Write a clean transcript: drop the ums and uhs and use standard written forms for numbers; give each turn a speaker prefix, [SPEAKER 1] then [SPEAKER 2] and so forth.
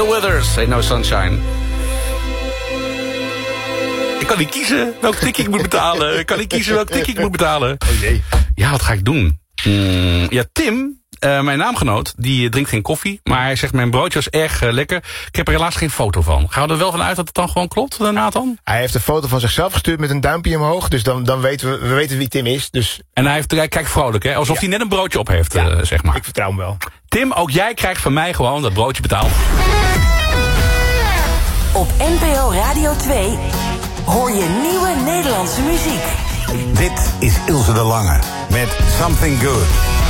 [SPEAKER 1] Bill Withers, Ain't No Sunshine. Ik kan niet kiezen welk tikkie ik moet betalen. Oh jee. Ja, wat ga ik doen? Ja, Tim, mijn naamgenoot, die drinkt geen koffie. Maar hij zegt, mijn broodje was erg lekker. Ik heb er helaas geen foto van. Gaan we er wel van uit dat het dan gewoon klopt, Nathan?
[SPEAKER 2] Hij heeft een foto van zichzelf gestuurd met een duimpje omhoog. Dus dan weten we weten wie Tim is. Dus...
[SPEAKER 1] En hij kijkt vrolijk, hè? Alsof hij net een broodje op heeft, zeg maar.
[SPEAKER 2] Ik vertrouw hem wel.
[SPEAKER 1] Tim, ook jij krijgt van mij gewoon dat broodje betaald.
[SPEAKER 3] Op NPO Radio 2 hoor je nieuwe Nederlandse muziek.
[SPEAKER 4] Dit is Ilse de Lange met Something Good.